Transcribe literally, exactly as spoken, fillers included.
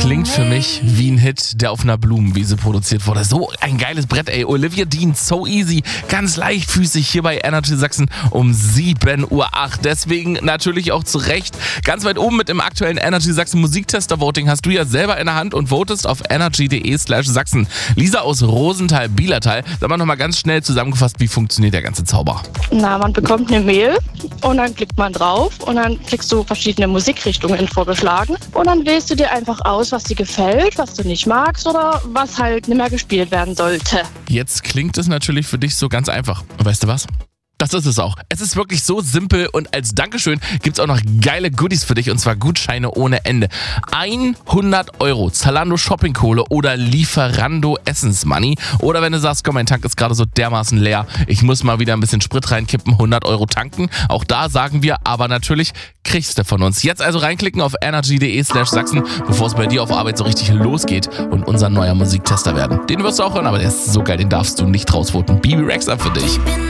klingt für mich wie ein Hit, der auf einer Blumenwiese produziert wurde. So ein geiles Brett, ey. Olivia Dean, So Easy, ganz leichtfüßig hier bei Energy Sachsen um sieben Uhr acht. Deswegen natürlich auch zu Recht ganz weit oben mit im aktuellen Energy Sachsen Musiktester-Voting. Hast du ja selber in der Hand und votest auf energy.de slash Sachsen. Lisa aus Rosenthal-Bielertal, sag mal nochmal ganz schnell zusammengefasst, wie funktioniert der ganze Zauber? Na, man bekommt eine Mail und dann klickt man drauf und dann kriegst du verschiedene Musikrichtungen vorgeschlagen und dann wählst du dir einfach aus, was dir gefällt, was du nicht magst oder was halt nicht mehr gespielt werden sollte. Jetzt klingt es natürlich für dich so ganz einfach. Und weißt du was? Das ist es auch. Es ist wirklich so simpel und als Dankeschön gibt es auch noch geile Goodies für dich und zwar Gutscheine ohne Ende. hundert Euro Zalando Shoppingkohle oder Lieferando Essensmoney. Oder wenn du sagst, komm, mein Tank ist gerade so dermaßen leer, ich muss mal wieder ein bisschen Sprit reinkippen, hundert Euro tanken. Auch da sagen wir, aber natürlich kriegst du von uns. Jetzt also reinklicken auf energy.de slash Sachsen, bevor es bei dir auf Arbeit so richtig losgeht und unser neuer Musiktester werden. Den wirst du auch hören, aber der ist so geil, den darfst du nicht rausvoten. Bibi Rexha für dich.